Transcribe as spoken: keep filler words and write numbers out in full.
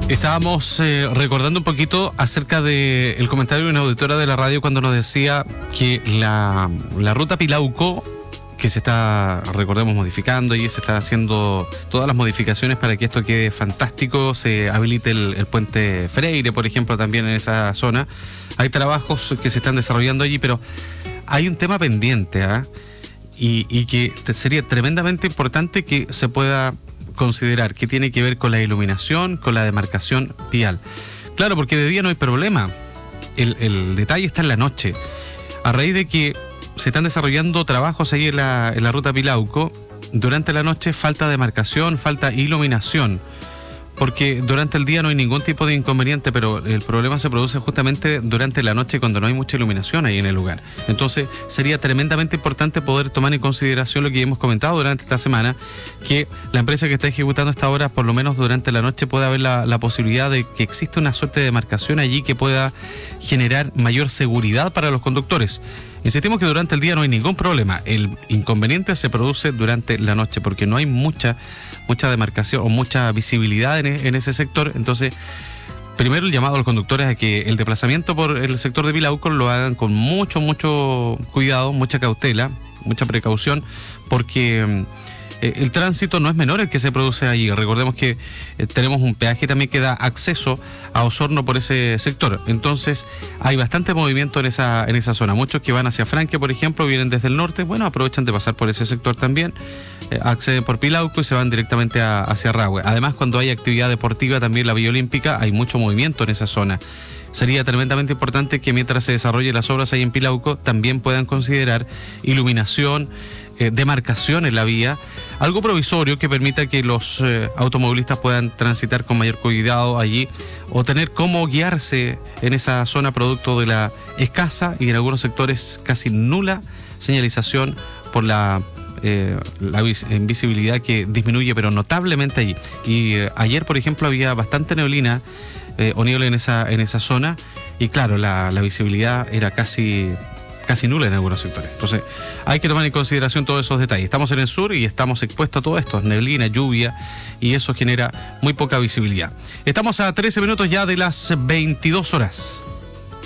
Estábamos eh, recordando un poquito acerca del comentario de una auditora de la radio cuando nos decía que la, la ruta Pilauco, que se está, recordemos, modificando y se está haciendo todas las modificaciones para que esto quede fantástico, se habilite el, el puente Freire, por ejemplo, también en esa zona. Hay trabajos que se están desarrollando allí, pero hay un tema pendiente, ¿eh? y, y que sería tremendamente importante que se pueda considerar, que tiene que ver con la iluminación, con la demarcación vial. Claro, porque de día no hay problema, el, el detalle está en la noche. A raíz de que se están desarrollando trabajos ahí en la, en la ruta Pilauco, durante la noche falta demarcación, falta iluminación, porque durante el día no hay ningún tipo de inconveniente, pero el problema se produce justamente durante la noche cuando no hay mucha iluminación ahí en el lugar. Entonces sería tremendamente importante poder tomar en consideración lo que hemos comentado durante esta semana, que la empresa que está ejecutando esta obra, por lo menos durante la noche, pueda haber la, la posibilidad de que exista una suerte de demarcación allí que pueda generar mayor seguridad para los conductores. Insistimos que durante el día no hay ningún problema, el inconveniente se produce durante la noche porque no hay mucha, mucha demarcación o mucha visibilidad en, en ese sector. Entonces, primero el llamado a los conductores a que el desplazamiento por el sector de Pilauco lo hagan con mucho, mucho cuidado, mucha cautela, mucha precaución, porque eh, el tránsito no es menor el que se produce allí. Recordemos que eh, tenemos un peaje también que da acceso a Osorno por ese sector. Entonces hay bastante movimiento en esa, en esa zona. Muchos que van hacia Franque, por ejemplo, vienen desde el norte, bueno, aprovechan de pasar por ese sector también, eh, acceden por Pilauco y se van directamente a, hacia Rahue. Además, cuando hay actividad deportiva, también la Villa Olímpica, hay mucho movimiento en esa zona. Sería tremendamente importante que mientras se desarrollen las obras ahí en Pilauco, también puedan considerar iluminación, eh, demarcación en la vía, algo provisorio que permita que los eh, automovilistas puedan transitar con mayor cuidado allí o tener cómo guiarse en esa zona producto de la escasa y en algunos sectores casi nula señalización por la, eh, la vis- visibilidad que disminuye pero notablemente allí. Y eh, ayer, por ejemplo, había bastante neblina eh, o niebla en esa, en esa zona y claro, la, la visibilidad era casi... casi nula en algunos sectores. Entonces hay que tomar en consideración todos esos detalles. Estamos en el sur y estamos expuestos a todo esto, neblina, lluvia, y eso genera muy poca visibilidad. Estamos a trece minutos ya de las veintidós horas.